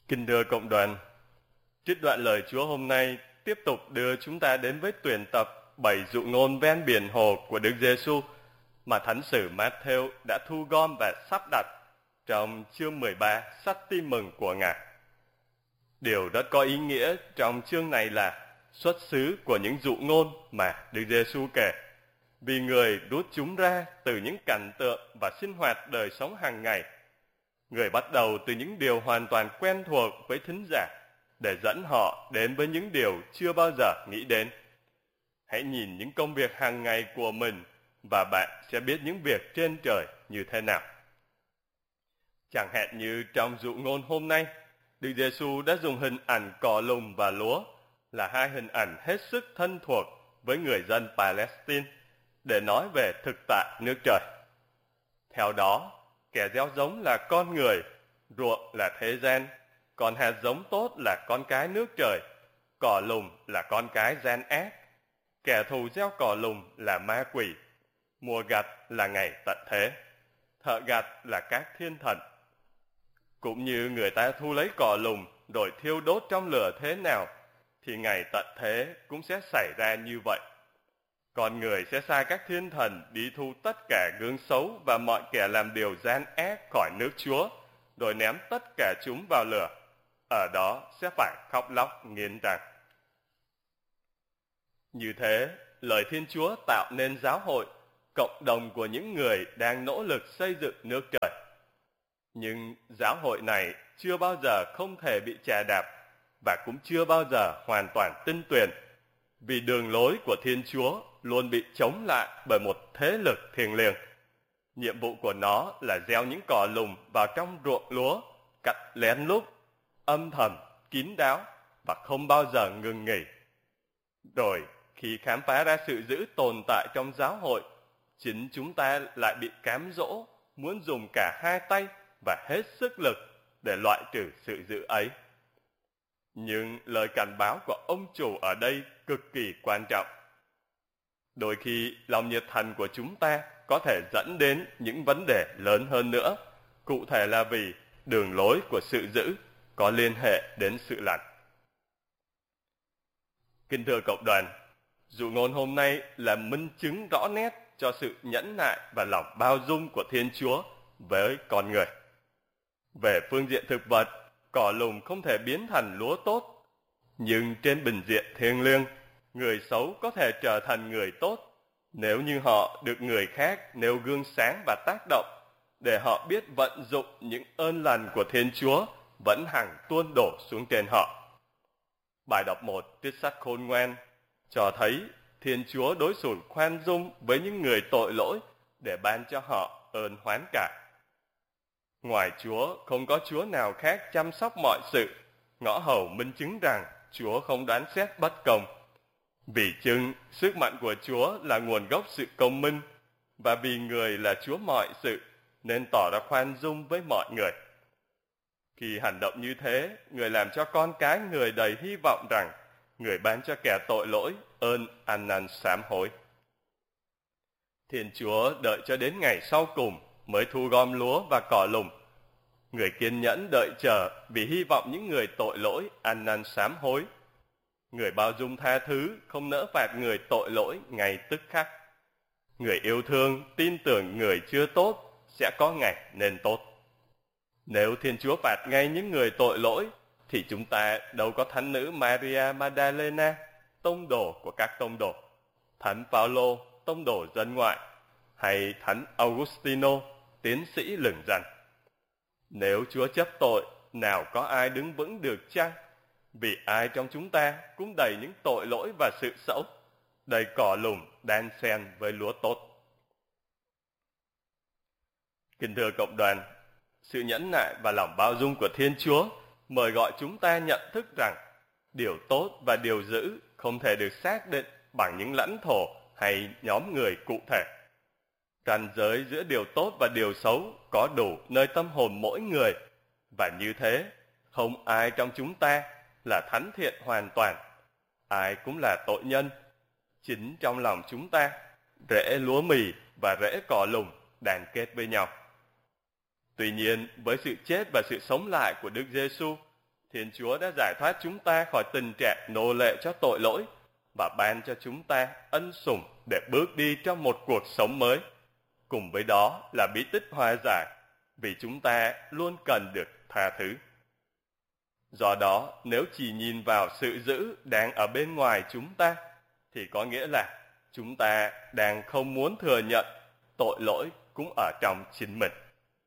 Kính thưa cộng đoàn, trích đoạn lời Chúa hôm nay tiếp tục đưa chúng ta đến với tuyển tập 7 dụ ngôn ven biển hồ của Đức Giêsu mà Thánh sử Matthew đã thu gom và sắp đặt trong chương 13 sách tin mừng của Ngài. Điều rất có ý nghĩa trong chương này là xuất xứ của những dụ ngôn mà Đức Giêsu kể, vì Người rút chúng ra từ những cảnh tượng và sinh hoạt đời sống hàng ngày. Người bắt đầu từ những điều hoàn toàn quen thuộc với thính giả để dẫn họ đến với những điều chưa bao giờ nghĩ đến. Hãy nhìn những công việc hàng ngày của mình và bạn sẽ biết những việc trên trời như thế nào. Chẳng hạn như trong dụ ngôn hôm nay, Đức Giêsu đã dùng hình ảnh cỏ lùng và lúa là hai hình ảnh hết sức thân thuộc với người dân Palestine để nói về thực tại nước trời. Theo đó, kẻ gieo giống là con người, ruộng là thế gian, còn hạt giống tốt là con cái nước trời, cỏ lùng là con cái gian ác. Kẻ thù gieo cỏ lùng là ma quỷ, mùa gặt là ngày tận thế, thợ gặt là các thiên thần. Cũng như người ta thu lấy cỏ lùng rồi thiêu đốt trong lửa thế nào, thì ngày tận thế cũng sẽ xảy ra như vậy. Con người sẽ sai các thiên thần đi thu tất cả gương xấu và mọi kẻ làm điều gian ác khỏi nước Chúa, rồi ném tất cả chúng vào lửa. Ở đó sẽ phải khóc lóc nghiến răng. Như thế, lời Thiên Chúa tạo nên giáo hội, cộng đồng của những người đang nỗ lực xây dựng nước trời. Nhưng giáo hội này chưa bao giờ không thể bị chà đạp và cũng chưa bao giờ hoàn toàn tinh tuyền, vì đường lối của Thiên Chúa luôn bị chống lại bởi một thế lực thiêng liêng. Nhiệm vụ của nó là gieo những cỏ lùng vào trong ruộng lúa, cắt lén lút, âm thầm, kín đáo và không bao giờ ngừng nghỉ. Rồi khi khám phá ra sự dữ tồn tại trong giáo hội, chính chúng ta lại bị cám dỗ, muốn dùng cả hai tay và hết sức lực để loại trừ sự dữ ấy. Nhưng lời cảnh báo của ông chủ ở đây cực kỳ quan trọng. Đôi khi lòng nhiệt thành của chúng ta có thể dẫn đến những vấn đề lớn hơn nữa, cụ thể là vì đường lối của sự dữ có liên hệ đến sự lành. Kính thưa cộng đoàn, dụ ngôn hôm nay là minh chứng rõ nét cho sự nhẫn nại và lòng bao dung của Thiên Chúa với con người. Về phương diện thực vật, cỏ lùng không thể biến thành lúa tốt, nhưng trên bình diện thiêng liêng, người xấu có thể trở thành người tốt nếu như họ được người khác nêu gương sáng và tác động, để họ biết vận dụng những ơn lành của Thiên Chúa vẫn hằng tuôn đổ xuống trên họ. Bài đọc 1 trích sách Khôn Ngoan cho thấy Thiên Chúa đối xử khoan dung với những người tội lỗi để ban cho họ ơn hoán cải. Ngoài Chúa, không có Chúa nào khác chăm sóc mọi sự, ngõ hầu minh chứng rằng Chúa không đoán xét bất công. Vì chừng sức mạnh của Chúa là nguồn gốc sự công minh, và vì người là Chúa mọi sự, nên tỏ ra khoan dung với mọi người. Khi hành động như thế, người làm cho con cái người đầy hy vọng rằng người ban cho kẻ tội lỗi ơn ăn năn sám hối. Thiên Chúa đợi cho đến ngày sau cùng mới thu gom lúa và cỏ lùng. Người kiên nhẫn đợi chờ vì hy vọng những người tội lỗi ăn năn sám hối. Người bao dung tha thứ, không nỡ phạt người tội lỗi ngay tức khắc. Người yêu thương, tin tưởng người chưa tốt sẽ có ngày nên tốt. Nếu Thiên Chúa phạt ngay những người tội lỗi, thì chúng ta đâu có thánh nữ Maria Magdalena, tông đồ của các tông đồ, thánh Phaolô, tông đồ dân ngoại, hay thánh Augustino, tiến sĩ lừng danh. Nếu Chúa chấp tội, nào có ai đứng vững được chăng? Vì ai trong chúng ta cũng đầy những tội lỗi và sự xấu, đầy cỏ lùng đan xen với lúa tốt. Kính thưa cộng đoàn, sự nhẫn nại và lòng bao dung của Thiên Chúa mời gọi chúng ta nhận thức rằng điều tốt và điều dữ không thể được xác định bằng những lãnh thổ hay nhóm người cụ thể. Ranh giới giữa điều tốt và điều xấu có đủ nơi tâm hồn mỗi người, và như thế, không ai trong chúng ta là thánh thiện hoàn toàn, ai cũng là tội nhân. Chính trong lòng chúng ta, rễ lúa mì và rễ cỏ lùng đàn kết với nhau. Tuy nhiên, với sự chết và sự sống lại của Đức Giêsu, Thiên Chúa đã giải thoát chúng ta khỏi tình trạng nô lệ cho tội lỗi và ban cho chúng ta ân sủng để bước đi trong một cuộc sống mới. Cùng với đó là bí tích hòa giải, vì chúng ta luôn cần được tha thứ. Do đó, nếu chỉ nhìn vào sự dữ đang ở bên ngoài chúng ta, thì có nghĩa là chúng ta đang không muốn thừa nhận tội lỗi cũng ở trong chính mình.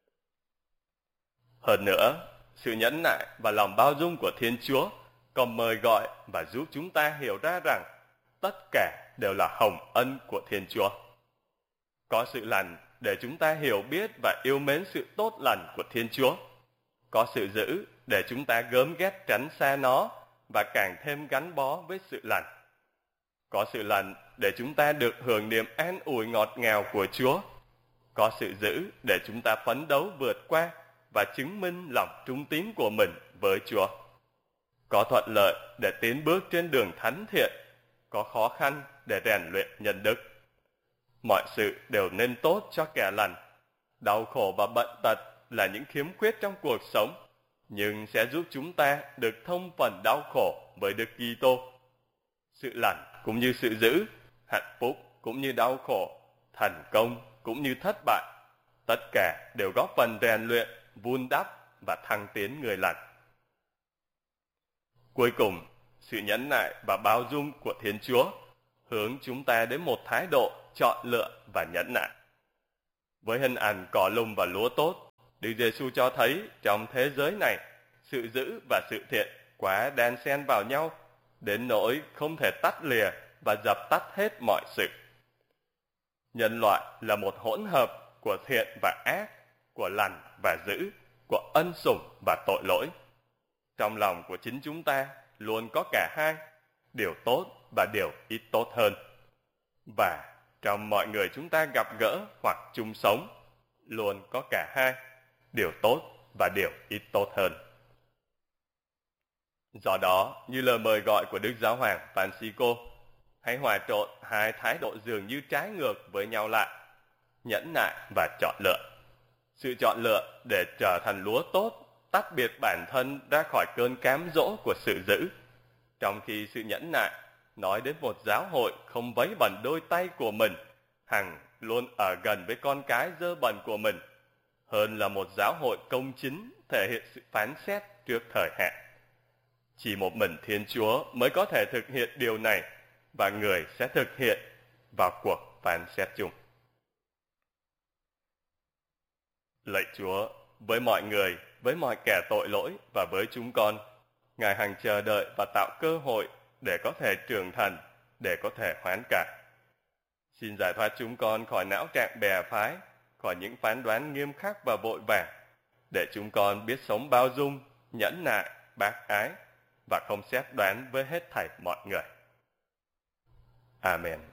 Hơn nữa, sự nhẫn nại và lòng bao dung của Thiên Chúa còn mời gọi và giúp chúng ta hiểu ra rằng tất cả đều là hồng ân của Thiên Chúa. Có sự lành để chúng ta hiểu biết và yêu mến sự tốt lành của Thiên Chúa. Có sự dữ để chúng ta gớm ghét tránh xa nó và càng thêm gắn bó với sự lành. Có sự lành để chúng ta được hưởng niềm an ủi ngọt ngào của Chúa. Có sự dữ để chúng ta phấn đấu vượt qua và chứng minh lòng trung tín của mình với Chúa. Có thuận lợi để tiến bước trên đường thánh thiện. Có khó khăn để rèn luyện nhân đức. Mọi sự đều nên tốt cho kẻ lành. Đau khổ và bệnh tật là những khiếm khuyết trong cuộc sống, nhưng sẽ giúp chúng ta được thông phần đau khổ với Đức Kitô. Sự lành cũng như sự dữ, hạnh phúc cũng như đau khổ, thành công cũng như thất bại, tất cả đều góp phần rèn luyện, vun đắp và thăng tiến người lành. Cuối cùng, sự nhẫn nại và bao dung của Thiên Chúa hướng chúng ta đến một thái độ chọn lựa và nhẫn nại. Với hình ảnh cỏ lùng và lúa tốt, Đức Giêsu cho thấy trong thế giới này, sự dữ và sự thiện quá đan xen vào nhau, đến nỗi không thể tắt lìa và dập tắt hết mọi sự. Nhân loại là một hỗn hợp của thiện và ác, của lành và dữ, của ân sủng và tội lỗi. Trong lòng của chính chúng ta luôn có cả hai, điều tốt và điều ít tốt hơn. Và trong mọi người chúng ta gặp gỡ hoặc chung sống, luôn có cả hai, điều tốt và điều ít tốt hơn. Do đó, như lời mời gọi của Đức Giáo hoàng Francisco, hãy hòa trộn hai thái độ dường như trái ngược với nhau lại, nhẫn nại và chọn lựa. Sự chọn lựa để trở thành lúa tốt, tách biệt bản thân ra khỏi cơn cám dỗ của sự dữ, trong khi sự nhẫn nại nói đến một giáo hội không vấy bẩn đôi tay của mình, hằng luôn ở gần với con cái dơ bẩn của mình, hơn là một giáo hội công chính thể hiện sự phán xét trước thời hạn. Chỉ một mình Thiên Chúa mới có thể thực hiện điều này, và người sẽ thực hiện vào cuộc phán xét chung. Lạy Chúa, với mọi người, với mọi kẻ tội lỗi và với chúng con, Ngài hằng chờ đợi và tạo cơ hội để có thể trưởng thành, để có thể hoán cải. Xin giải thoát chúng con khỏi não trạng bè phái, khỏi những phán đoán nghiêm khắc và vội vàng, để chúng con biết sống bao dung, nhẫn nại, bác ái và không xét đoán với hết thảy mọi người. Amen.